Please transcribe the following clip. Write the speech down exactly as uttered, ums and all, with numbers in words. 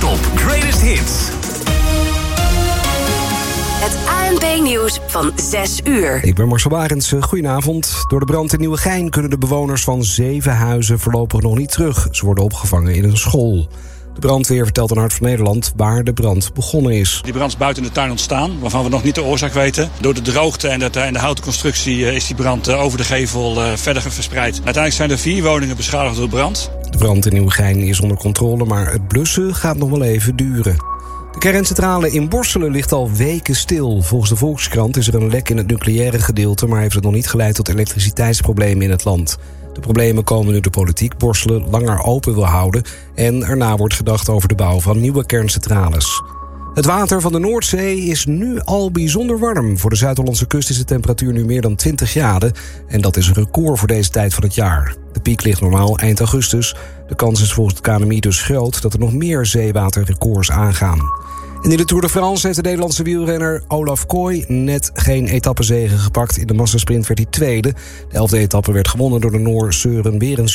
Top Greatest Hits. Het A N P-nieuws van zes uur. Ik ben Marcel Barendse. Goedenavond. Door de brand in Nieuwegein kunnen de bewoners van zeven huizen voorlopig nog niet terug. Ze worden opgevangen in een school. De brandweer vertelt aan Hart van Nederland waar de brand begonnen is. Die brand is buiten de tuin ontstaan, waarvan we nog niet de oorzaak weten. Door de droogte en de, en de houten constructie is die brand over de gevel uh, verder verspreid. Uiteindelijk zijn er vier woningen beschadigd door brand. De brand in Nieuwegein is onder controle, maar het blussen gaat nog wel even duren. De kerncentrale in Borselen ligt al weken stil. Volgens de Volkskrant is er een lek in het nucleaire gedeelte, maar heeft het nog niet geleid tot elektriciteitsproblemen in het land. De problemen komen nu de politiek Borselen langer open wil houden en erna wordt gedacht over de bouw van nieuwe kerncentrales. Het water van de Noordzee is nu al bijzonder warm. Voor de Zuid-Hollandse kust is de temperatuur nu meer dan twintig graden. En dat is een record voor deze tijd van het jaar. De piek ligt normaal eind augustus. De kans is volgens het K N M I dus groot dat er nog meer zeewaterrecords aangaan. En in de Tour de France heeft de Nederlandse wielrenner Olaf Kooi net geen etappezege gepakt. In de massasprint werd hij tweede. De elfde etappe werd gewonnen door de Noor Søren Berens.